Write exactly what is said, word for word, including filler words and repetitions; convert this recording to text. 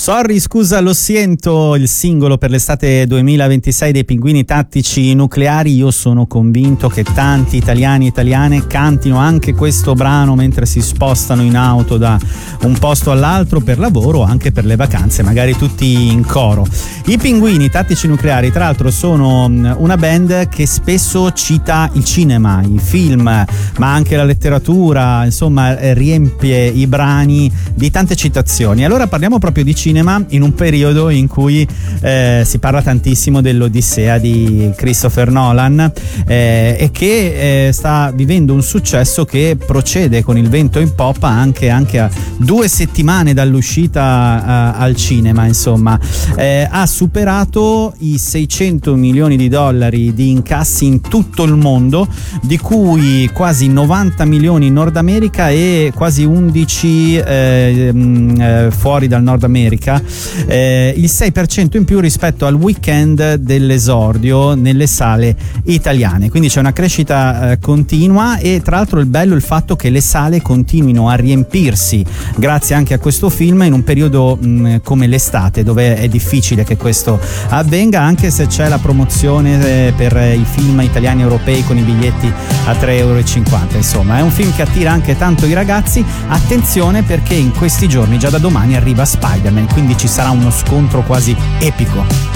Sorry, scusa, lo siento, il singolo per l'estate duemilaventisei dei Pinguini Tattici Nucleari. Io sono convinto che tanti italiani e italiane cantino anche questo brano mentre si spostano in auto da un posto all'altro per lavoro o anche per le vacanze, magari tutti in coro. I Pinguini Tattici Nucleari, tra l'altro, sono una band che spesso cita il cinema, i film, ma anche la letteratura, insomma riempie i brani di tante citazioni. Allora parliamo proprio di cinema in un periodo in cui eh, si parla tantissimo dell'Odissea di Christopher Nolan eh, e che eh, sta vivendo un successo che procede con il vento in poppa anche, anche a due settimane dall'uscita eh, al cinema. Insomma eh, ha superato i seicento milioni di dollari di incassi in tutto il mondo, di cui quasi novanta milioni in Nord America e quasi undici eh, eh, fuori dal Nord America. Eh, il sei per cento in più rispetto al weekend dell'esordio nelle sale italiane, quindi c'è una crescita eh, continua. E tra l'altro il bello è il fatto che le sale continuino a riempirsi grazie anche a questo film in un periodo mh, come l'estate, dove è difficile che questo avvenga, anche se c'è la promozione eh, per i film italiani e europei con i biglietti a tre euro e cinquanta. Insomma è un film che attira anche tanto i ragazzi. Attenzione, perché in questi giorni, già da domani, arriva Spider-Man, quindi ci sarà uno scontro quasi epico.